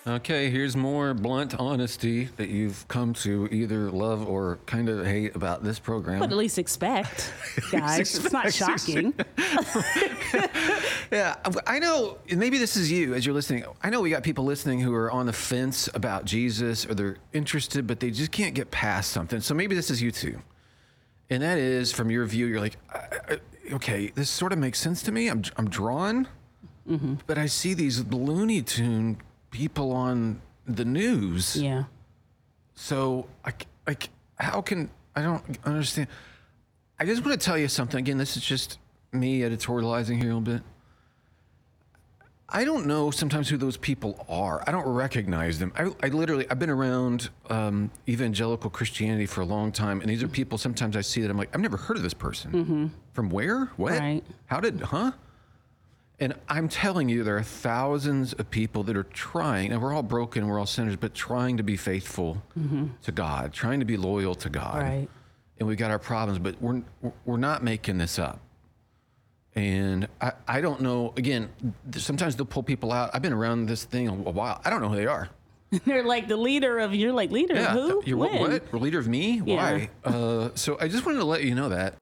Okay, here's more blunt honesty that you've come to either love or kind of hate about this program. But at least expect, guys. It's not shocking. Yeah, I know. Maybe this is you as you're listening. I know we got people listening who are on the fence about Jesus, or they're interested, but they just can't get past something. So maybe this is you too. And that is, from your view, you're like, okay, this sort of makes sense to me. I'm drawn, but I see these Looney Tune people on the news. Yeah. So how can, I don't understand. I just want to tell you something. Again, this is just me editorializing here a little bit. I don't know sometimes who those people are. I don't recognize them. I've been around evangelical Christianity for a long time, and these are people sometimes I see that I'm like, I've never heard of this person. From where? What? Right. How did, huh? And I'm telling you, there are thousands of people that are trying, and we're all broken, we're all sinners, but trying to be faithful to God, trying to be loyal to God. Right. And we've got our problems, but we're not making this up. And I don't know, again, sometimes they'll pull people out. I've been around this thing a while. I don't know who they are. They're like the leader of, you're like, leader of who? You're when? what? Leader of me? Yeah. Why? So I just wanted to let you know that.